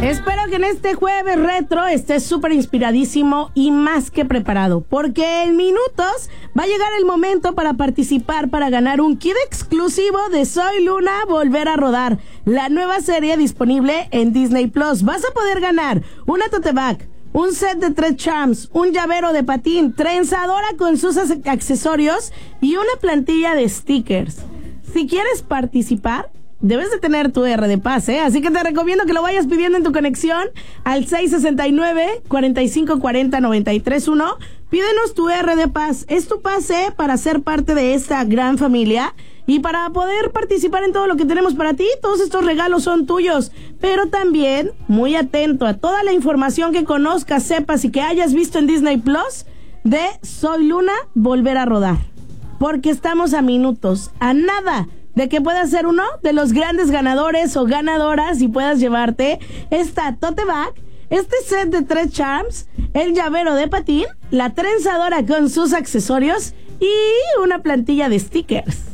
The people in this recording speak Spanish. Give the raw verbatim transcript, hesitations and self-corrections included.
Espero que en este jueves retro estés súper inspiradísimo y más que preparado, porque en minutos va a llegar el momento para participar para ganar un kit exclusivo de Soy Luna Volver a Rodar, la nueva serie disponible en Disney Plus. Vas a poder ganar una tote bag, un set de tres charms, un llavero de patín, trenzadora con sus accesorios y una plantilla de stickers. Si quieres participar, debes de tener tu R de paz, ¿eh? Así que te recomiendo que lo vayas pidiendo en tu conexión al seis seis nueve, cuatro cinco cuatro cero, nueve tres uno. Pídenos tu R de paz. Es tu pase para ser parte de esta gran familia y para poder participar en todo lo que tenemos para ti. Todos estos regalos son tuyos, pero también muy atento a toda la información que conozcas, sepas y que hayas visto en Disney Plus de Soy Luna Volver a Rodar. Porque estamos a minutos, a nada de que puedas ser uno de los grandes ganadores o ganadoras y puedas llevarte esta tote bag, este set de tres charms, el llavero de patín, la trenzadora con sus accesorios y una plantilla de stickers.